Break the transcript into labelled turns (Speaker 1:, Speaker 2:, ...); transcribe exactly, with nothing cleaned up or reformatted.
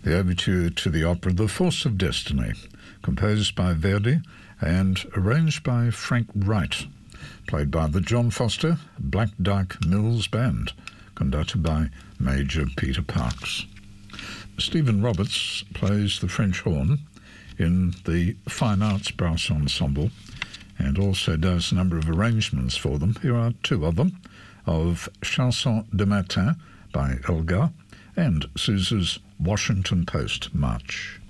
Speaker 1: the overture to the opera The Force of Destiny, composed by Verdi and arranged by Frank Wright, played by the John Foster Black Dyke Mills Band, conducted by Major Peter Parks. Stephen Roberts plays the French horn in the Fine Arts Brass Ensemble and also does a number of arrangements for them. Here are two of them, of Chanson de Matin by Elgar and Sousa's Washington Post March.